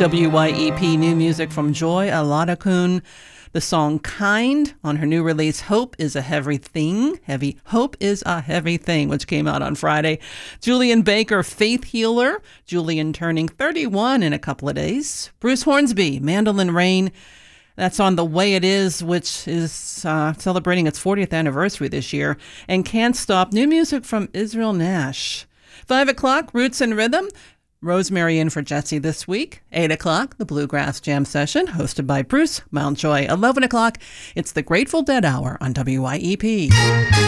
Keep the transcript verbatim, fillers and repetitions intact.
W Y E P new music from Joy Aladakun. The song Kind on her new release, Hope is a Heavy Thing. Heavy. Hope is a Heavy Thing, which came out on Friday. Julian Baker, Faith Healer. Julian turning thirty-one in a couple of days. Bruce Hornsby, Mandolin Rain. That's on The Way It Is, which is uh, celebrating its fortieth anniversary this year. And Can't Stop, new music from Israel Nash. Five o'clock, Roots and Rhythm. Rosemary in for Jesse this week. Eight o'clock, the Bluegrass Jam Session, hosted by Bruce Mountjoy. Eleven o'clock, it's the Grateful Dead Hour on W Y E P.